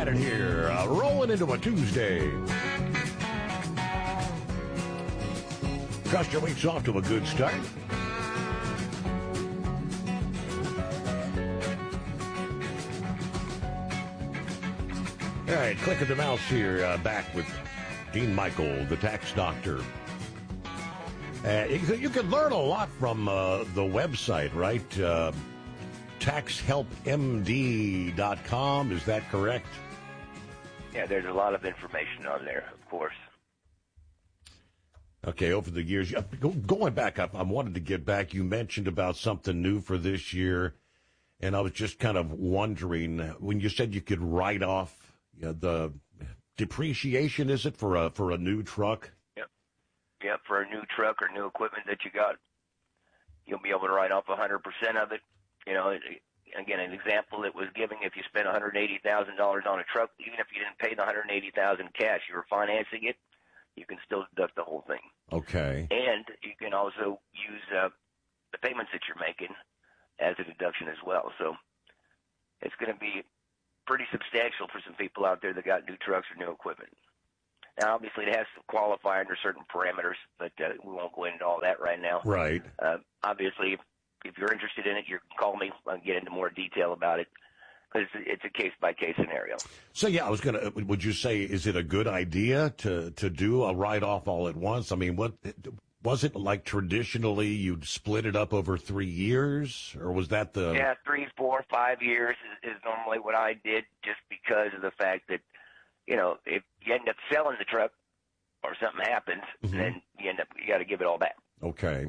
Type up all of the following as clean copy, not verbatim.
at it here, rolling into a Tuesday. Trust your week's off to a good start. All right, click of the mouse here, back with Dean Michael, the tax doctor. You can learn a lot from the website, right? TaxHelpMD.com, is that correct? Yeah, there's a lot of information on there, of course. Okay, over the years, going back up, I wanted to get back. You mentioned about something new for this year, and I was just kind of wondering, when you said you could write off the depreciation, is it, for a new truck? Yep, for a new truck or new equipment that you got, you'll be able to write off 100% of it. You know, again, an example that was giving, if you spent $180,000 on a truck, even if you didn't pay the $180,000 cash, you were financing it, you can still deduct the whole thing. Okay. And you can also use the payments that you're making as a deduction as well. So it's going to be pretty substantial for some people out there that got new trucks or new equipment. Now, obviously, it has to qualify under certain parameters, but we won't go into all that right now. Right. Obviously, if you're interested in it, you can call me. I'll get into more detail about it, because it's a case-by-case scenario. So, yeah, would you say, is it a good idea to do a write-off all at once? I mean, what was it like traditionally you'd split it up over 3 years, or was that the... Yeah, 3, 4, 5 years is normally what I did, just because of the fact that, you know, if you end up selling the truck or something happens, then you got to give it all back. Okay.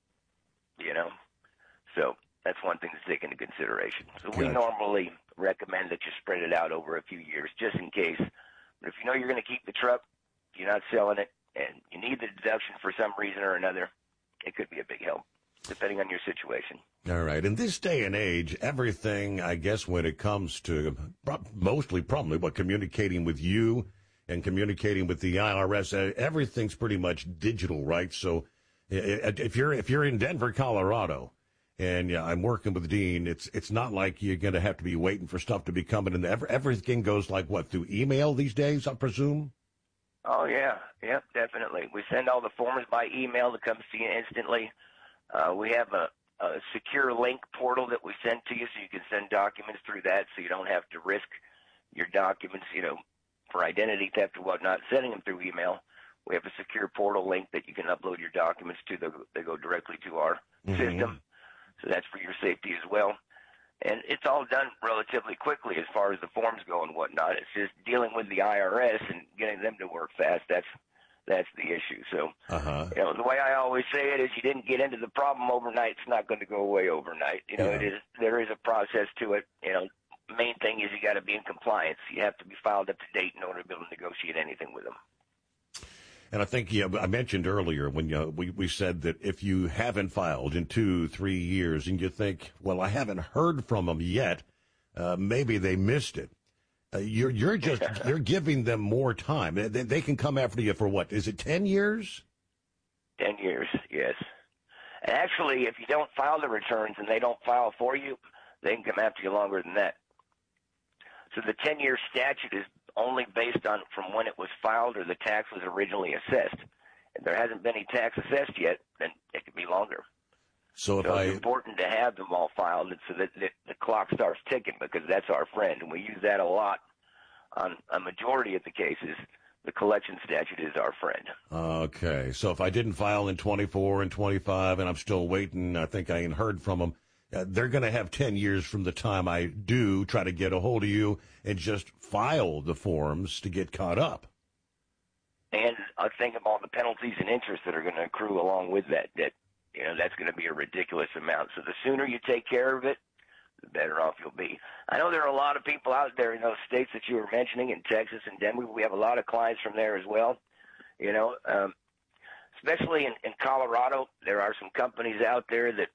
You know, so that's one thing to take into consideration. So Gotcha. we normally recommend that you spread it out over a few years, just in case. But if you know you're going to keep the truck, you're not selling it, and you need the deduction for some reason or another, it could be a big help, depending on your situation. All right. In this day and age, everything, I guess, when it comes to mostly probably communicating with you and communicating with the IRS, everything's pretty much digital, right? So if you're in Denver, Colorado, and I'm working with Dean, it's not like you're going to have to be waiting for stuff to be coming in. Everything goes like what, through email these days, I presume? Oh, yeah. Yep, definitely. We send all the forms by email that comes to you instantly. We have a secure link portal that we send to you, so you can send documents through that, so you don't have to risk your documents, you know, for identity theft or whatnot, sending them through email. We have a secure portal link that you can upload your documents to. They go directly to our system, so that's for your safety as well. And it's all done relatively quickly as far as the forms go and whatnot. It's just dealing with the IRS and getting them to work fast. That's the issue. So, you know, the way I always say it is, you didn't get into the problem overnight. It's not going to go away overnight. You know, there is a process to it. You know, the main thing is you got to be in compliance. You have to be filed up to date in order to be able to negotiate anything with them. And I think, I mentioned earlier when we said that if you haven't filed in 2-3 years and you think, well, I haven't heard from them yet, maybe they missed it. You're giving them more time. They can come after you for what? Is it 10 years? 10 years, yes. And actually, if you don't file the returns and they don't file for you, they can come after you longer than that. So the 10-year statute is only based on from when it was filed or the tax was originally assessed. If there hasn't been any tax assessed yet, then it could be longer. So it's important to have them all filed so that the clock starts ticking, because that's our friend, and we use that a lot on a majority of the cases. The collection statute is our friend. Okay. So if I didn't file in 24 and 25 and I'm still waiting, I think I ain't heard from them, they're going to have 10 years from the time I do try to get a hold of you and just file the forms to get caught up. And I think of all the penalties and interest that are going to accrue along with that, you know, that's going to be a ridiculous amount. So the sooner you take care of it, the better off you'll be. I know there are a lot of people out there in those states that you were mentioning, in Texas and Denver. We have a lot of clients from there as well. You know, especially in Colorado, there are some companies out there that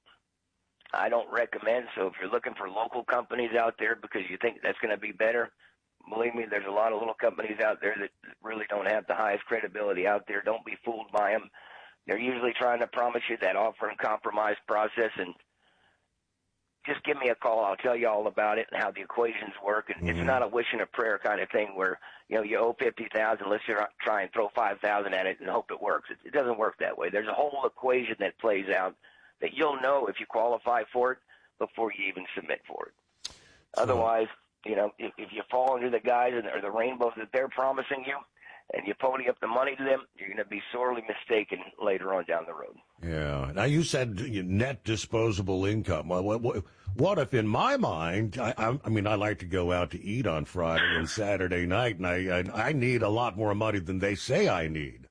I don't recommend. So if you're looking for local companies out there because you think that's going to be better, believe me, there's a lot of little companies out there that really don't have the highest credibility out there. Don't be fooled by them. They're usually trying to promise you that offer and compromise process, and just give me a call. I'll tell you all about it and how the equations work. And it's not a wish and a prayer kind of thing where, you owe 50,000. Let's try and throw 5,000 at it and hope it works. It doesn't work that way. There's a whole equation that plays out that you'll know if you qualify for it before you even submit for it. Otherwise, if you fall under the guise or the rainbows that they're promising you, and you pony up the money to them, you're going to be sorely mistaken later on down the road. Yeah. Now, you said net disposable income. What if, in my mind, I mean, I like to go out to eat on Friday and Saturday night, and I need a lot more money than they say I need.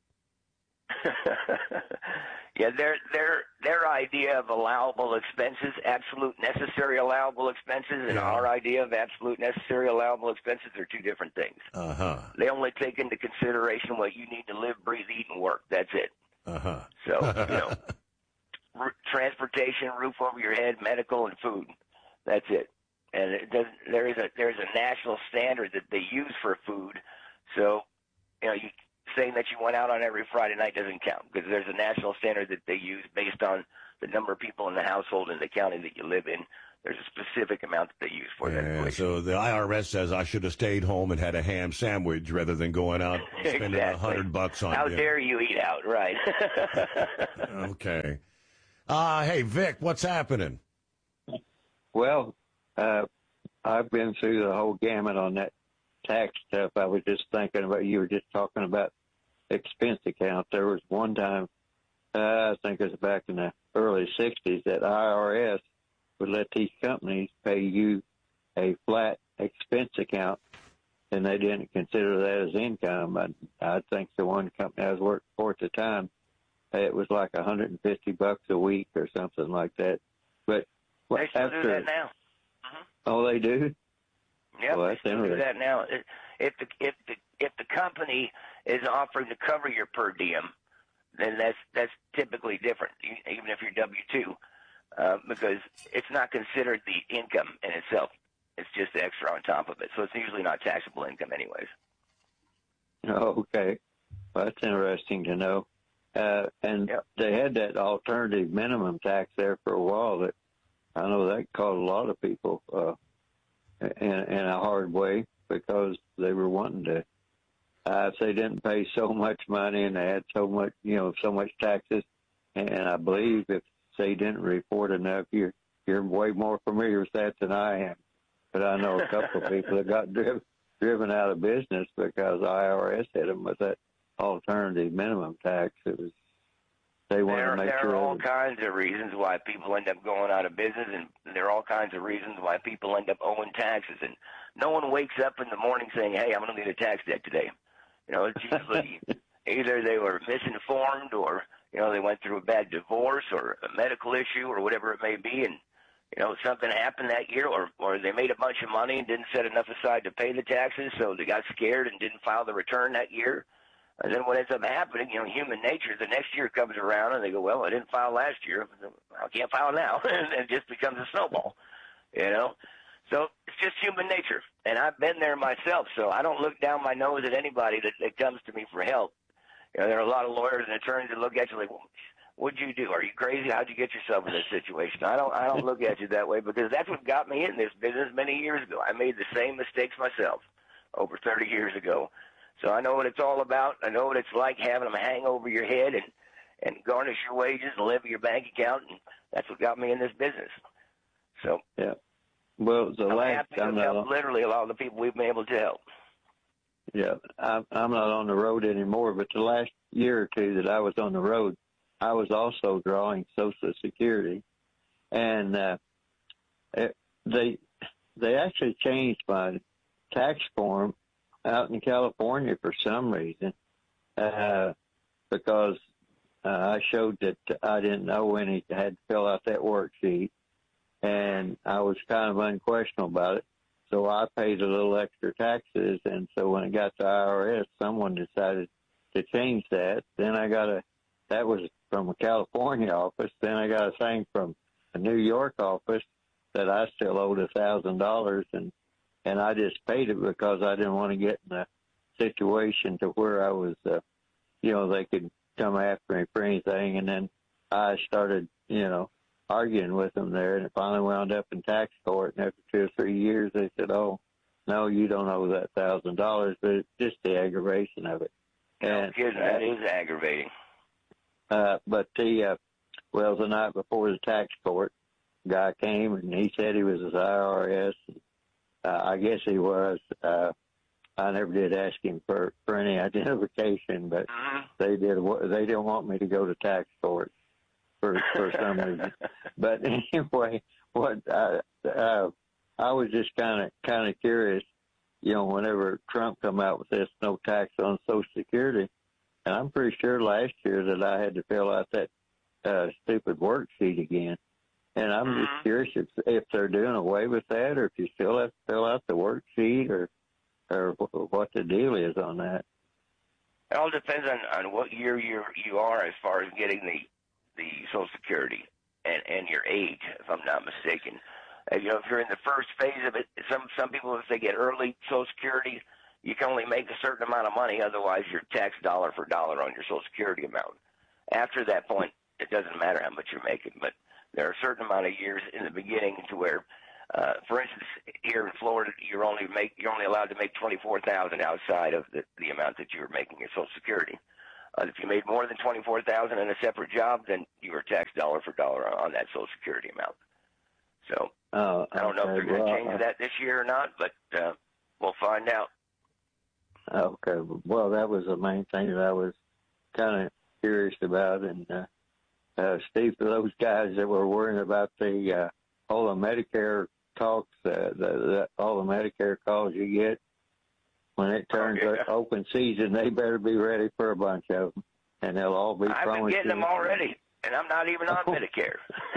Yeah, their idea of allowable expenses, absolute necessary allowable expenses, and our idea of absolute necessary allowable expenses are two different things. They only take into consideration what you need to live, breathe, eat, and work. That's it. So, transportation, roof over your head, medical, and food. That's it. And there's a national standard that they use for food. So, saying that you went out on every Friday night doesn't count because there's a national standard that they use based on the number of people in the household in the county that you live in. There's a specific amount that they use for that equation. So the IRS says I should have stayed home and had a ham sandwich rather than going out and spending $100 on How dare you eat out, right? Okay. Hey, Vic, what's happening? Well, I've been through the whole gamut on that tax stuff. I was just thinking about, you were just talking about expense accounts. There was one time, I think it was back in the early 60s, that IRS would let these companies pay you a flat expense account, and they didn't consider that as income. I think the one company I was working for at the time, it was like $150 a week or something like that. But they still do that now. Oh, they do? Yeah, well, they still do that now. If the company is offering to cover your per diem, then that's typically different, even if you're W-2, because it's not considered the income in itself. It's just extra on top of it. So it's usually not taxable income anyways. Oh, okay. Well, that's interesting to know. And they had that alternative minimum tax there for a while that I know that caught a lot of people in a hard way because they were wanting to, if they didn't pay so much money and they had so much, so much taxes, and I believe if they didn't report enough, you're way more familiar with that than I am. But I know a couple of people that got driven out of business because the IRS hit them with that alternative minimum tax. They want to make sure. There are all kinds of reasons why people end up going out of business, and there are all kinds of reasons why people end up owing taxes. And no one wakes up in the morning saying, "Hey, I'm going to need a tax debt today." It's usually either they were misinformed, or they went through a bad divorce or a medical issue or whatever it may be, and something happened that year, or they made a bunch of money and didn't set enough aside to pay the taxes, so they got scared and didn't file the return that year. And then what ends up happening, human nature, the next year comes around and they go, well, I didn't file last year. I can't file now. And it just becomes a snowball, So it's just human nature. And I've been there myself, so I don't look down my nose at anybody that comes to me for help. There are a lot of lawyers and attorneys that look at you like, well, what'd you do? Are you crazy? How'd you get yourself in this situation? I don't look at you that way because that's what got me in this business many years ago. I made the same mistakes myself over 30 years ago. So I know what it's all about. I know what it's like having them hang over your head and garnish your wages and live your bank account, and that's what got me in this business. So yeah, well, I'm happy to help literally a lot of the people we've been able to help. Yeah, I'm not on the road anymore, but the last year or two that I was on the road, I was also drawing Social Security, and they actually changed my tax form out in California for some reason, because I showed that I didn't know any, had to fill out that worksheet, and I was kind of unquestionable about it. So I paid a little extra taxes, and so when it got to IRS, someone decided to change that. Then that was from a California office. Then I got a thing from a New York office that I still owed $1,000, and I just paid it because I didn't want to get in a situation to where I was, they could come after me for anything. And then I started, arguing with them there, and it finally wound up in tax court. And after 2 or 3 years, they said, "Oh, no, you don't owe that $1,000," but it's just the aggravation of it. No kidding, that is aggravating. But the night before the tax court, guy came and he said he was his IRS. I guess he was. I never did ask him for any identification, but they did. They didn't want me to go to tax court for some reason. But anyway, I was just kind of curious. Whenever Trump come out with this no tax on Social Security, and I'm pretty sure last year that I had to fill out that stupid worksheet again. And I'm just curious if they're doing away with that, or if you still have to fill out the worksheet, or what the deal is on that. It all depends on what year you are as far as getting the Social Security and your age, if I'm not mistaken. If you're in the first phase of it, some people, if they get early Social Security, you can only make a certain amount of money. Otherwise, you're taxed dollar for dollar on your Social Security amount. After that point, it doesn't matter how much you're making, but there are a certain amount of years in the beginning to where, for instance, here in Florida, you're only allowed to make $24,000 outside of the amount that you were making in Social Security. If you made more than $24,000 in a separate job, then you were taxed dollar for dollar on that Social Security amount. So I don't know if they're going to change that this year or not, but we'll find out. Okay. Well, that was the main thing that I was kind of curious about. And Steve, for those guys that were worrying about all the Medicare talks, all the Medicare calls you get, when it turns open season, they better be ready for a bunch of them, and they'll all be. I've been getting them already, and I'm not even on Medicare.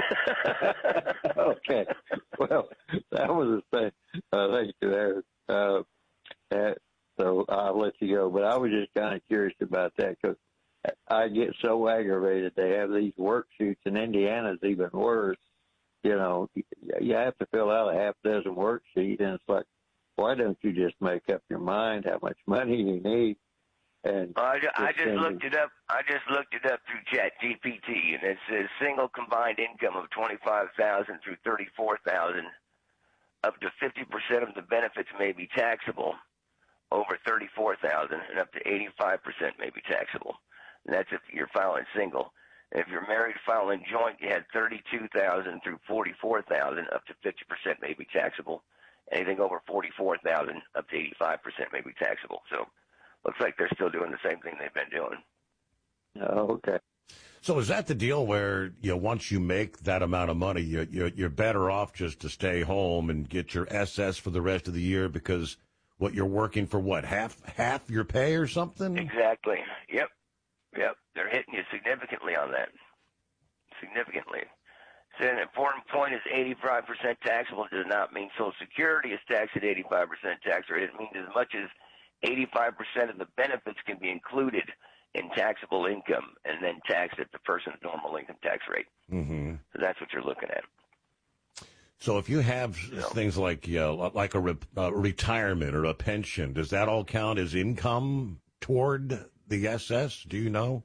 Okay. Well, that was the thing. Thank you there. So I'll let you go. But I was just kind of curious about that because I get so aggravated. They have these worksheets, and Indiana's even worse. You have to fill out a half dozen worksheets, and it's like, why don't you just make up your mind how much money you need? And I just looked it up. I just looked it up through ChatGPT, and it says single combined income of $25,000 through $34,000. Up to 50% of the benefits may be taxable. Over $34,000, and up to 85% may be taxable. And that's if you're filing single. And if you're married filing joint, you had $32,000 through $44,000. Up to 50% may be taxable. Anything over $44,000, up to 85% may be taxable. So looks like they're still doing the same thing they've been doing. Oh, okay. So is that the deal where, once you make that amount of money, you're better off just to stay home and get your SS for the rest of the year because what you're working for, half your pay or something? Exactly. Yep. They're hitting you significantly on that. Significantly. So an important point is 85% taxable does not mean Social Security is taxed at 85% tax rate. It means as much as 85% of the benefits can be included in taxable income and then taxed at the person's normal income tax rate. Mm-hmm. So that's what you're looking at. So if you have things like a retirement or a pension, does that all count as income toward the SS? Do you know?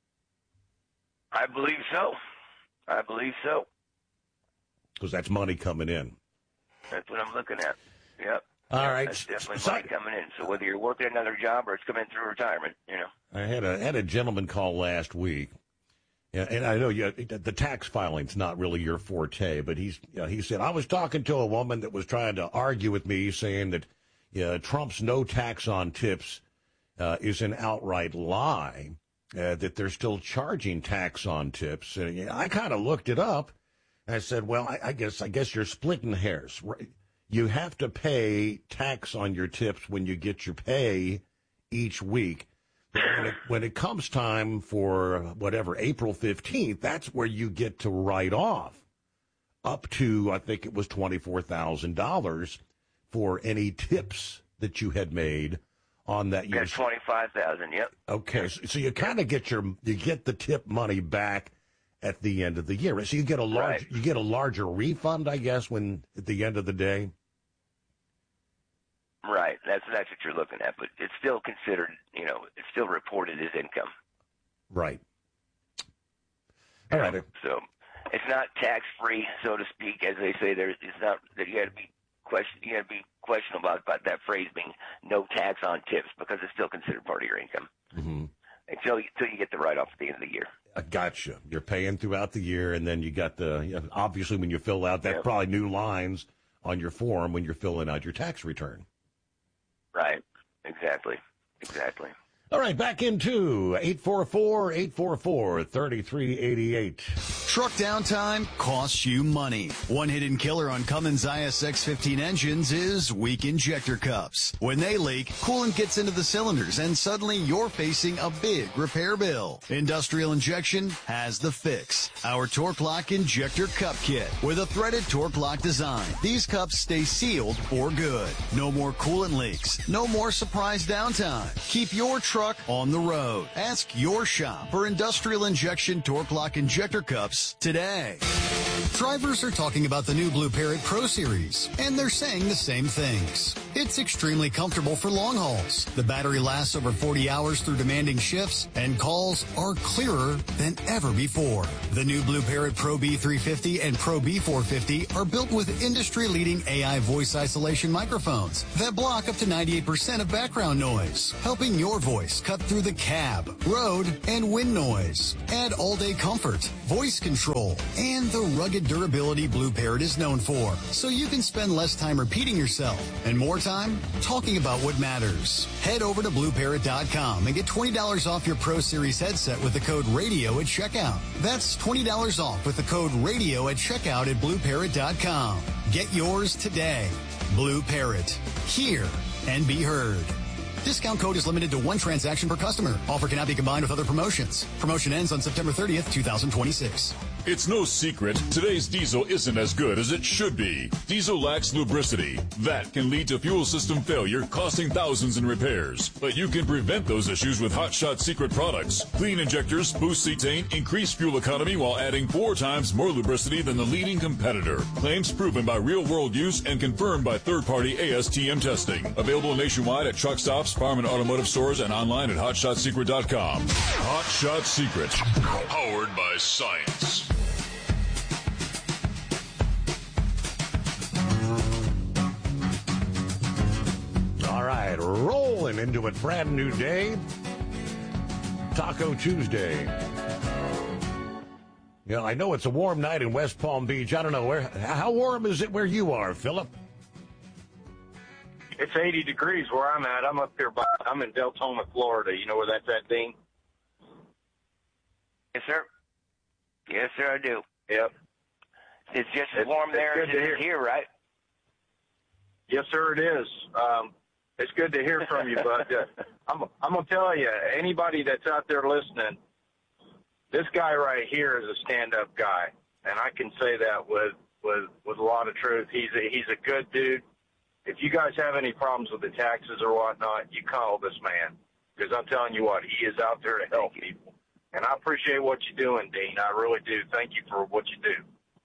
I believe so. Because that's money coming in. That's what I'm looking at. Yep. All right. That's definitely money coming in. So whether you're working another job or it's coming through retirement, I had a gentleman call last week. Yeah, and I know the tax filing's not really your forte, but he said, I was talking to a woman that was trying to argue with me saying that Trump's no tax on tips is an outright lie, that they're still charging tax on tips. And I kind of looked it up. And I said, well, I guess you're splitting hairs. You have to pay tax on your tips when you get your pay each week. When it comes time for whatever, April 15th, that's where you get to write off up to, I think it was $24,000 for any tips that you had made on that year. Yeah, $25,000, yep. Okay, so you kind of get the tip money back at the end of the year. So you get a larger refund, I guess, when at the end of the day. Right, that's what you're looking at, but it's still considered, it's still reported as income. Right. All right. So, It's not tax free, so to speak, as they say. It's not that you got to be questionable about that phrase being no tax on tips, because it's still considered part of your income until you get the write-off at the end of the year. Gotcha. You're paying throughout the year, and then you got obviously when you fill out that probably new lines on your form when you're filling out your tax return. Right. Exactly. All right, back into 844-3388. Truck downtime costs you money. One hidden killer on Cummins ISX-15 engines is weak injector cups. When they leak, coolant gets into the cylinders, and suddenly you're facing a big repair bill. Industrial Injection has the fix. Our Torque Lock Injector Cup Kit with a threaded Torque Lock design. These cups stay sealed for good. No more coolant leaks. No more surprise downtime. Keep your truck on the road. Ask your shop for Industrial Injection Torque Lock Injector Cups today. Drivers are talking about the new Blue Parrot Pro Series, and they're saying the same things. It's extremely comfortable for long hauls. The battery lasts over 40 hours through demanding shifts, and calls are clearer than ever before. The new Blue Parrot Pro B350 and Pro B450 are built with industry-leading AI voice isolation microphones that block up to 98% of background noise, helping your voice cut through the cab, road, and wind noise. Add all-day comfort, voice control, and the rugged durability Blue Parrot is known for, so you can spend less time repeating yourself and more time talking about what matters. Head over to BlueParrot.com and get $20 off your Pro Series headset with the code RADIO at checkout. That's $20 off with the code RADIO at checkout at BlueParrot.com. Get yours today. Blue Parrot. Hear and be heard. Discount code is limited to one transaction per customer. Offer cannot be combined with other promotions. Promotion ends on September 30th, 2026. It's no secret, today's diesel isn't as good as it should be. Diesel lacks lubricity. That can lead to fuel system failure, costing thousands in repairs. But you can prevent those issues with Hot Shot Secret products. Clean injectors, boost cetane, increase fuel economy while adding 4 times more lubricity than the leading competitor. Claims proven by real-world use and confirmed by third-party ASTM testing. Available nationwide at truck stops, farm and automotive stores, and online at HotShotSecret.com. Hot Shot Secret, powered by science. All right, rolling into a brand new day. Taco Tuesday. You know, I know it's a warm night in West Palm Beach. I don't know, how warm is it where you are, Philip? It's 80 degrees where I'm at. I'm up here I'm in Deltona, Florida. You know where that's at, Dean? Yes, sir. Yes, sir, I do. Yep. It's just as warm there as it is here, right? Yes, sir, it is. It's good to hear from you, but I'm going to tell you, anybody that's out there listening, this guy right here is a stand-up guy, and I can say that with a lot of truth. He's a good dude. If you guys have any problems with the taxes or whatnot, you call this man, because I'm telling you what, he is out there to help people. And I appreciate what you're doing, Dean. I really do. Thank you for what you do.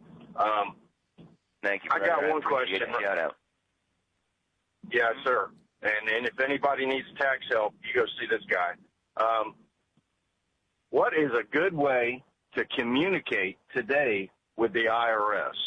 Thank you. I got one question. Shout out. Yes, sir. And if anybody needs tax help, you go see this guy. What is a good way to communicate today with the IRS?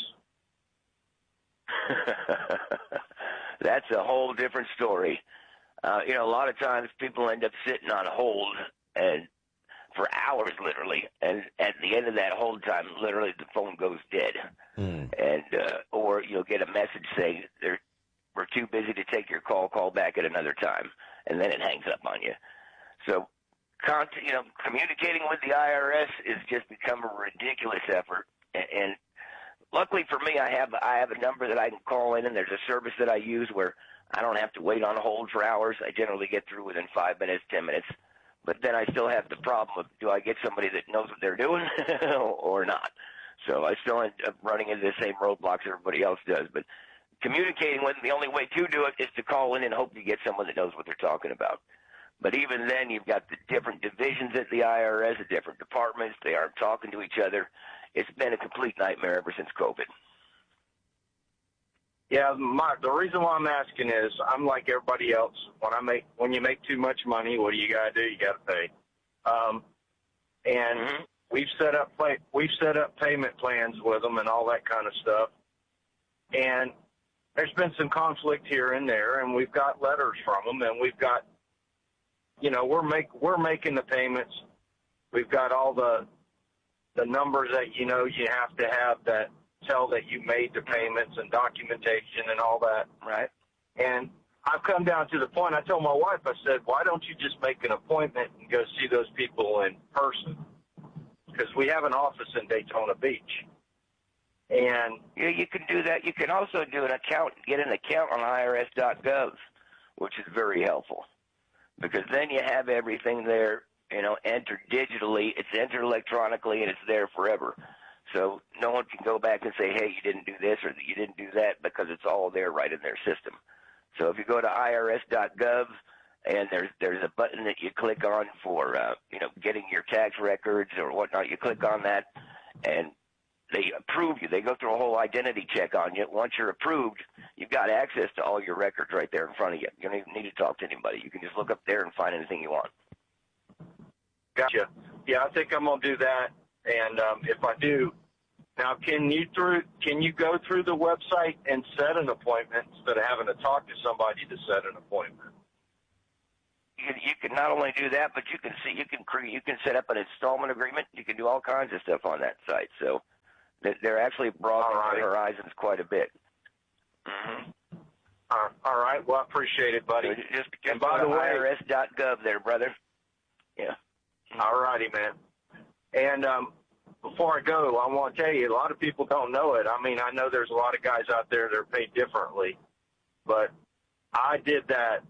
That's a whole different story. A lot of times people end up sitting on hold and for hours, literally, and at the end of that hold time, literally the phone goes dead, and or you'll get a message saying we're too busy to take your call. Call back at another time, and then it hangs up on you. So, communicating with the IRS has just become a ridiculous effort, and luckily for me, I have a number that I can call in, and there's a service that I use where I don't have to wait on hold for hours. I generally get through within 5 minutes, 10 minutes. But then I still have the problem of, do I get somebody that knows what they're doing or not? So I still end up running into the same roadblocks everybody else does. But communicating with them, the only way to do it is to call in and hope you get someone that knows what they're talking about. But even then, you've got the different divisions at the IRS, the different departments. They aren't talking to each other. It's been a complete nightmare ever since COVID. Yeah, the reason why I'm asking is I'm like everybody else. When you make too much money, what do? You got to pay. And we've set up payment plans with them and all that kind of stuff. And there's been some conflict here and there, and we've got letters from them, and we've got, we're making the payments. We've got all the numbers that you have to have that tell that you made the payments and documentation and all that. Right. And I've come down to the point, I told my wife, I said, why don't you just make an appointment and go see those people in person? Because we have an office in Daytona Beach. And yeah, you can do that. You can also get an account on IRS.gov, which is very helpful, because then you have everything there, entered digitally. It's entered electronically, and it's there forever. So no one can go back and say, hey, you didn't do this or you didn't do that, because it's all there right in their system. So if you go to IRS.gov, and there's a button that you click on for, getting your tax records or whatnot, you click on that, and they approve you. They go through a whole identity check on you. Once you're approved, you've got access to all your records right there in front of you. You don't even need to talk to anybody. You can just look up there and find anything you want. Gotcha. Yeah, I think I'm going to do that. And if I do, now can you go through the website and set an appointment instead of having to talk to somebody to set an appointment? You can not only do that, but you can set up an installment agreement. You can do all kinds of stuff on that site. So they're actually broadening their horizons quite a bit. Mm-hmm. All right. Well, I appreciate it, buddy. So just by the way, IRS.gov there, brother. Yeah. All righty, man. And before I go, I want to tell you, a lot of people don't know it. I mean, I know there's a lot of guys out there that are paid differently, but I did that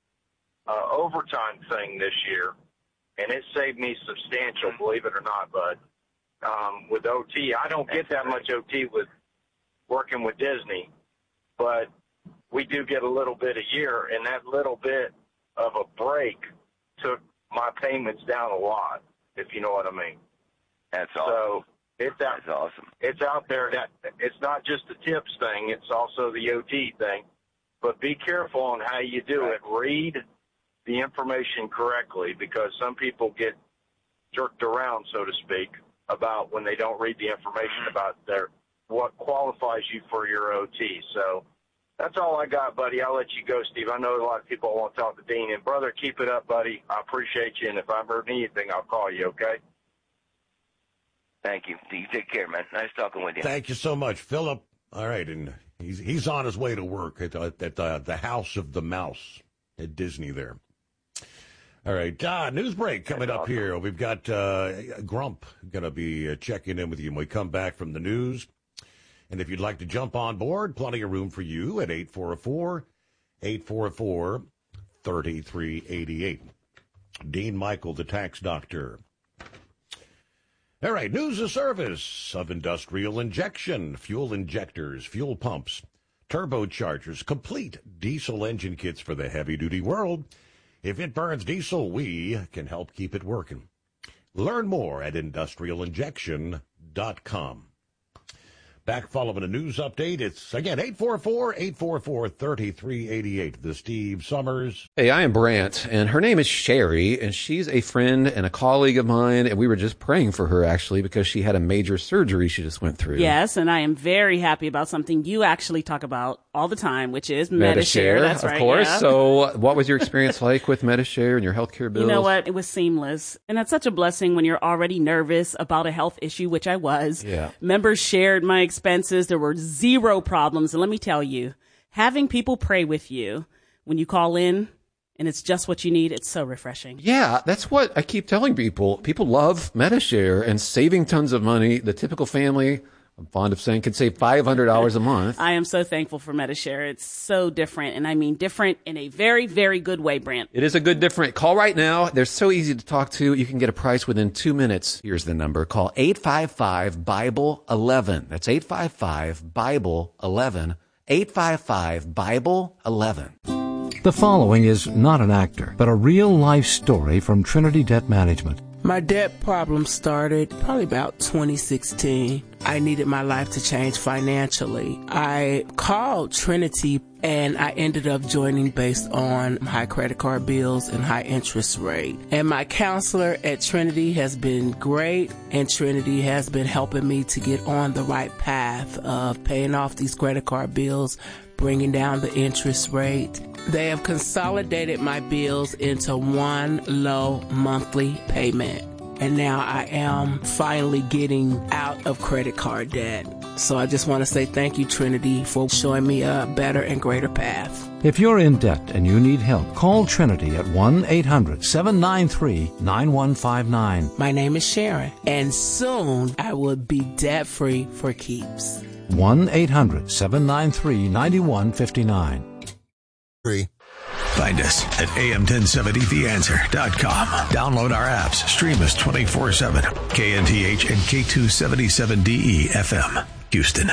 overtime thing this year, and it saved me substantial, believe it or not, bud. With OT, I don't get that much OT with working with Disney, but we do get a little bit a year, and that little bit of a break took my payments down a lot, if you know what I mean. That's awesome. So that's awesome. It's out there. That it's not just the tips thing; it's also the OT thing. But be careful on how you do it. Read the information correctly, because some people get jerked around, so to speak, about when they don't read the information about what qualifies you for your OT. So that's all I got, buddy. I'll let you go, Steve. I know a lot of people want to talk to Dean. And, brother, keep it up, buddy. I appreciate you. And if I've heard anything, I'll call you, okay? Thank you. You take care, man. Nice talking with you. Thank you so much, Philip. All right, and he's on his way to work at the House of the Mouse at Disney there. All right, news break coming up here. We've got Grump going to be checking in with you when we come back from the news. And if you'd like to jump on board, plenty of room for you at 844-3388. Dean Michael, the tax doctor. All right, news of service of industrial injection, fuel injectors, fuel pumps, turbochargers, complete diesel engine kits for the heavy-duty world. If it burns diesel, we can help keep it working. Learn more at industrialinjection.com. Back following a news update, it's, again, 844-844-3388, the Steve Summers. Hey, I am Brant, and her name is Sherry, and she's a friend and a colleague of mine, and we were just praying for her, actually, because she had a major surgery she just went through. Yes, and I am very happy about something you actually talk about all the time, which is Medi-Share. That's right, of course. Yeah. So what was your experience like with Medi-Share and your healthcare bills? You know what? It was seamless. And that's such a blessing when you're already nervous about a health issue, which I was. Yeah. Members shared my expenses. There were zero problems. And let me tell you, having people pray with you when you call in and it's just what you need, it's so refreshing. Yeah, that's what I keep telling people. People love Medi-Share and saving tons of money. The typical family, I'm fond of saying, could save $500 a month. I am so thankful for Medi-Share. It's so different, and I mean different in a very, very good way, Brant. It is a good different. Call right now. They're so easy to talk to. You can get a price within 2 minutes. Here's the number. Call 855-BIBLE-11. That's 855-BIBLE-11. 855-BIBLE-11. The following is not an actor, but a real-life story from Trinity Debt Management. My debt problem started probably about 2016. I needed my life to change financially. I called Trinity and I ended up joining based on high credit card bills and high interest rate. And my counselor at Trinity has been great, and Trinity has been helping me to get on the right path of paying off these credit card bills, bringing down the interest rate. They have consolidated my bills into one low monthly payment. And now I am finally getting out of credit card debt. So I just want to say thank you, Trinity, for showing me a better and greater path. If you're in debt and you need help, call Trinity at 1-800-793-9159. My name is Sharon, and soon I will be debt-free for keeps. 1-800-793-9159. Find us at am1070theanswer.com. Download our apps. Stream us 24/7. KNTH and K277DE FM, Houston.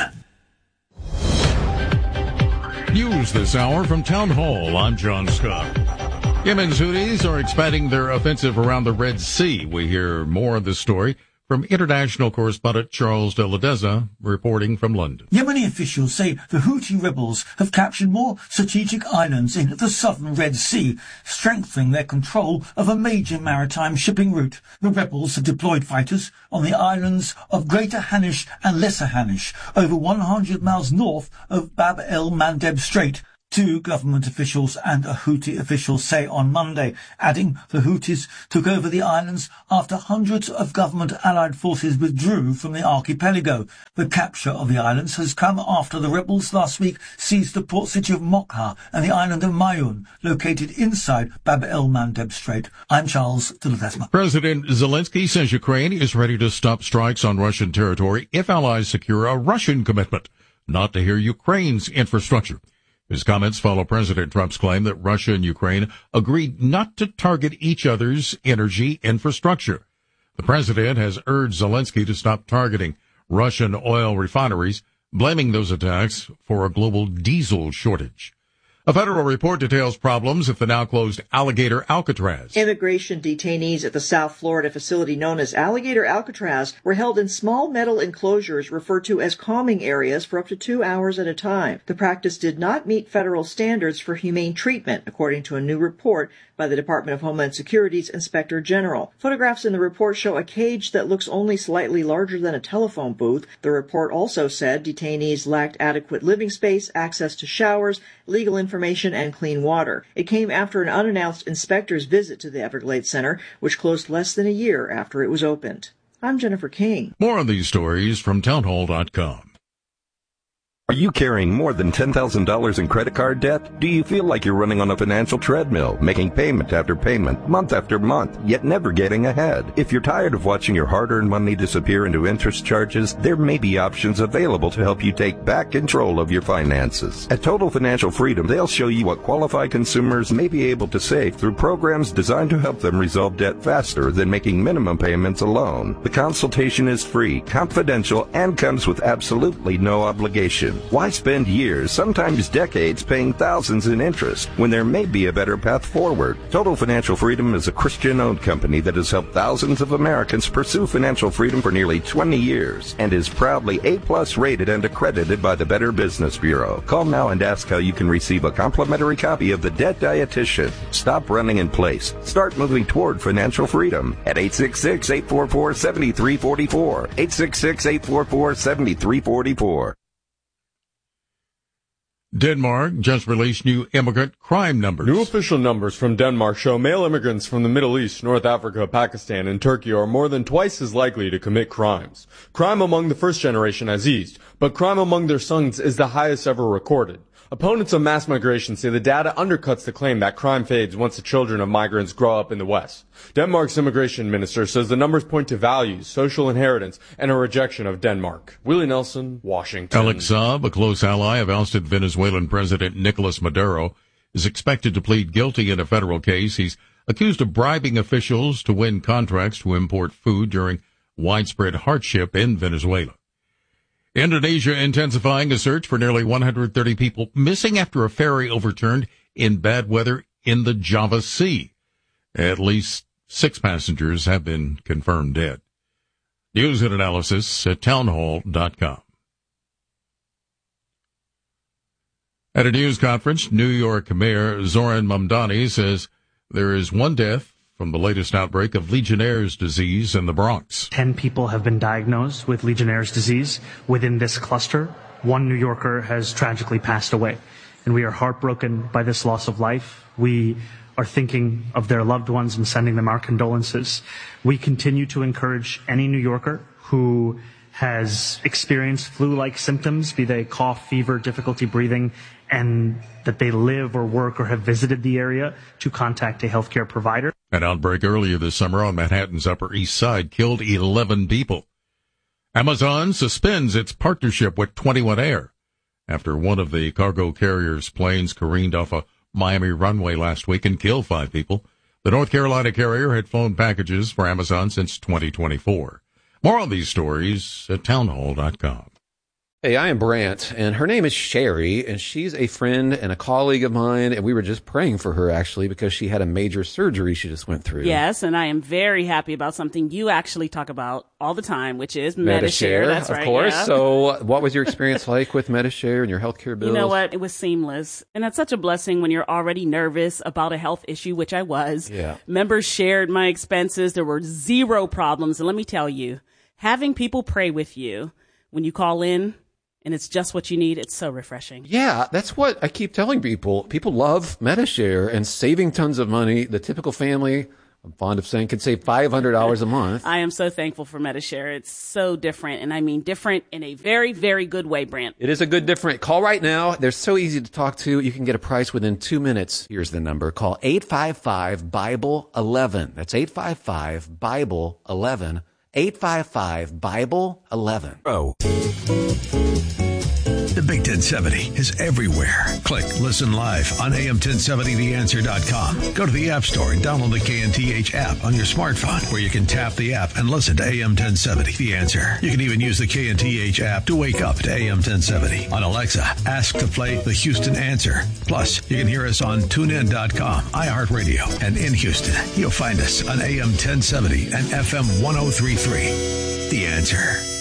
News this hour from Town Hall. I'm John Scott. Yemen's Houthis are expanding their offensive around the Red Sea. We hear more of this story from international correspondent Charles de Ledeza, reporting from London. Yemeni officials say the Houthi rebels have captured more strategic islands in the southern Red Sea, strengthening their control of a major maritime shipping route. The rebels have deployed fighters on the islands of Greater Hanish and Lesser Hanish, over 100 miles north of Bab el-Mandeb Strait. Two government officials and a Houthi official say on Monday, adding the Houthis took over the islands after hundreds of government allied forces withdrew from the archipelago. The capture of the islands has come after the rebels last week seized the port city of Mokha and the island of Mayun, located inside Bab el-Mandeb Strait. I'm Charles de Ledesma. President Zelensky says Ukraine is ready to stop strikes on Russian territory if allies secure a Russian commitment not to hear Ukraine's infrastructure. His comments follow President Trump's claim that Russia and Ukraine agreed not to target each other's energy infrastructure. The president has urged Zelensky to stop targeting Russian oil refineries, blaming those attacks for a global diesel shortage. A federal report details problems at the now-closed Alligator Alcatraz. Immigration detainees at the South Florida facility known as Alligator Alcatraz were held in small metal enclosures referred to as calming areas for up to 2 hours at a time. The practice did not meet federal standards for humane treatment, according to a new report by the Department of Homeland Security's Inspector General. Photographs in the report show a cage that looks only slightly larger than a telephone booth. The report also said detainees lacked adequate living space, access to showers, legal information, and clean water. It came after an unannounced inspector's visit to the Everglades Center, which closed less than a year after it was opened. I'm Jennifer King. More on these stories from townhall.com. Are you carrying more than $10,000 in credit card debt? Do you feel like you're running on a financial treadmill, making payment after payment, month after month, yet never getting ahead? If you're tired of watching your hard-earned money disappear into interest charges, there may be options available to help you take back control of your finances. At Total Financial Freedom, they'll show you what qualified consumers may be able to save through programs designed to help them resolve debt faster than making minimum payments alone. The consultation is free, confidential, and comes with absolutely no obligation. Why spend years, sometimes decades, paying thousands in interest when there may be a better path forward? Total Financial Freedom is a Christian-owned company that has helped thousands of Americans pursue financial freedom for nearly 20 years and is proudly A+ rated and accredited by the Better Business Bureau. Call now and ask how you can receive a complimentary copy of The Debt Dietitian. Stop running in place. Start moving toward financial freedom at 866-844-7344. 866-844-7344. Denmark just released new immigrant crime numbers. New official numbers from Denmark show male immigrants from the Middle East, North Africa, Pakistan, and Turkey are more than twice as likely to commit crimes. Crime among the first generation has eased, but crime among their sons is the highest ever recorded. Opponents of mass migration say the data undercuts the claim that crime fades once the children of migrants grow up in the West. Denmark's immigration minister says the numbers point to values, social inheritance, and a rejection of Denmark. Willie Nelson, Washington. Alex Saab, a close ally of ousted Venezuelan President Nicolas Maduro, is expected to plead guilty in a federal case. He's accused of bribing officials to win contracts to import food during widespread hardship in Venezuela. Indonesia intensifying a search for nearly 130 people missing after a ferry overturned in bad weather in the Java Sea. At least 6 passengers have been confirmed dead. News and analysis at townhall.com. At a news conference, New York Mayor Zoran Mamdani says there is one death from the latest outbreak of Legionnaire's disease in the Bronx. 10 people have been diagnosed with Legionnaire's disease within this cluster. One New Yorker has tragically passed away, and we are heartbroken by this loss of life. We are thinking of their loved ones and sending them our condolences. We continue to encourage any New Yorker who has experienced flu-like symptoms, be they cough, fever, difficulty breathing, and that they live or work or have visited the area, to contact a healthcare provider. An outbreak earlier this summer on Manhattan's Upper East Side killed 11 people. Amazon suspends its partnership with 21 Air after one of the cargo carrier's planes careened off a Miami runway last week and killed 5 people. The North Carolina carrier had flown packages for Amazon since 2024. More on these stories at townhall.com. Hey, I am Brant, and her name is Sherry, and she's a friend and a colleague of mine, and we were just praying for her, actually, because she had a major surgery she just went through. Yes, and I am very happy about something you actually talk about all the time, which is Medi-Share. That's right, of course. Yeah. So what was your experience like with Medi-Share and your healthcare bills? You know what? It was seamless. And that's such a blessing when you're already nervous about a health issue, which I was. Yeah. Members shared my expenses. There were 0 problems. And let me tell you, having people pray with you when you call in, and it's just what you need, it's so refreshing. Yeah, that's what I keep telling people. People love Medi-Share, and saving tons of money. The typical family, I'm fond of saying, can save $500 a month. I am so thankful for Medi-Share. It's so different, and I mean different in a very, very good way, Brant. It is a good different. Call right now. They're so easy to talk to. You can get a price within 2 minutes. Here's the number. Call 855-BIBLE-11. That's 855-BIBLE-11. 855-BIBLE-11. Oh. The Big 1070 is everywhere. Click Listen Live on AM1070theanswer.com. Go to the App Store and download the KNTH app on your smartphone, where you can tap the app and listen to AM1070 The Answer. You can even use the KNTH app to wake up to AM1070. On Alexa, ask to play the Houston Answer. Plus, you can hear us on TuneIn.com, iHeartRadio, and in Houston, you'll find us on AM1070 and FM 1033. The Answer.